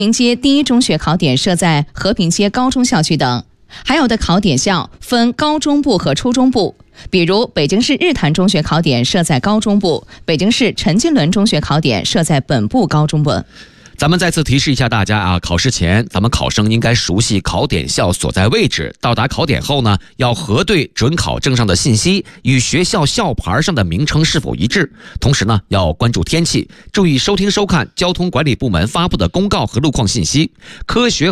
平街第一中学考点设在和平街高中校区等。还有的考点校分高中部和初中部，比如北京市日坛中学考点设在高中部，北京市陈金伦中学考点设在本部高中部。 咱们再次提示一下大家啊，考试前咱们考生应该熟悉考点校所在位置，到达考点后呢，要核对准考证上的信息与学校校牌上的名称是否一致，同时呢，要关注天气，注意收听收看交通管理部门发布的公告和路况信息。科学